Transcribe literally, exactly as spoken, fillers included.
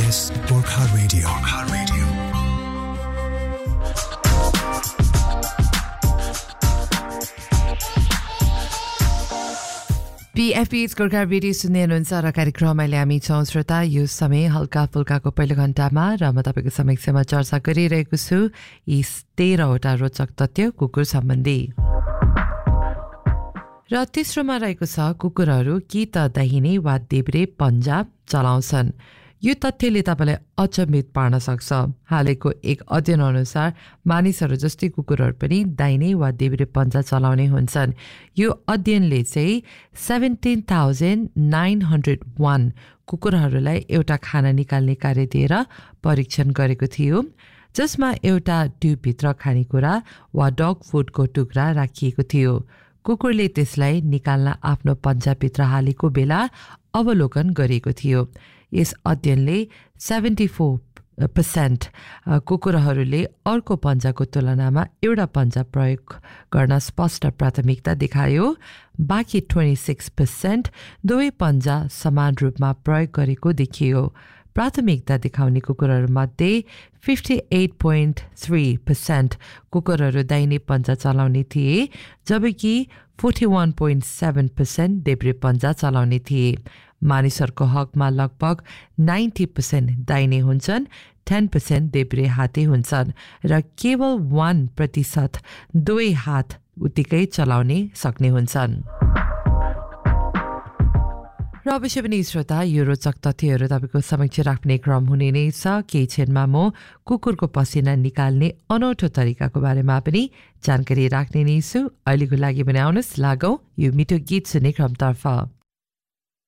S Gorkha Radio. Gorkha Radio. P F P Gorkha Radio सुन्दै हुनुहुन्छ र कार्यक्रम अहिले हामी छौँ श्रोता यो समय हल्का फुल्काको पहिलो घण्टामा र म तपाईँको समक्षमा चर्चा गरिरहेको छु यी तेह्रवटा रोचक तथ्य कुकुर सम्बन्धी र तेस्रोमा रहेको छ कुकुरहरू कि त दाहिने वा देब्रे पन्जा चलाउँछन् यो तथ्यले तपाईँलाई अचम्मित पार्न सक्छ हालैको एक अध्ययन अनुसार मानिसहरू जस्तै कुकुरहरू पनि दाहिने वा देब्रे पन्जा चलाउने हुन्छन् यो अध्ययनले चाहिँ seventeen thousand nine hundred one कुकुरहरूलाई एउटा खाना निकाल्ने कार्य दिएर परीक्षण गरेको थियो जसमा एउटा ट्युबभित्र खानेकुरा वा डग फुडको टुक्रा राखिएको थियो कुकुरले त्यसलाई निकाल्न आफ्नो पन्जाभित्र हालेको बेला अवलोकन गरेको थियो यस अध्ययनले सेभेन्टी फोर पर्सेन्ट कुकुरहरूले अर्को पन्जाको तुलनामा एउटा पन्जा प्रयोग गर्न स्पष्ट प्राथमिकता देखायो बाँकी ट्वेन्टी सिक्स पर्सेन्ट दुवै पन्जा समान रूपमा प्रयोग गरेको देखियो प्राथमिकता देखाउने कुकुरहरूमध्ये fifty at point three percent कुकुरहरू दाहिने पन्जा चलाउने थिए जबकि forty one point seven percent देब्रे पन्जा चलाउने थिए मानिसहरूको हकमा लगभग नाइन्टी पर्सेन्ट दाहिने हुन्छन् टेन पर्सेन्ट देब्रे हाते हुन्छन् र केवल वान प्रतिशत दुवै हात उत्तिकै चलाउने सक्ने हुन्छन् र अवश्य पनि श्रोता यो रोचक तथ्यहरू तपाईँको समक्ष राख्ने क्रम हुने नै छ केही क्षणमा म कुकुरको पसिना निकाल्ने अनौठो तरिकाको बारेमा पनि जानकारी राख्ने नै छु अहिलेको लागि पनि आउनुहोस् लागौँ यो मिठो गीत सुन्ने क्रमतर्फ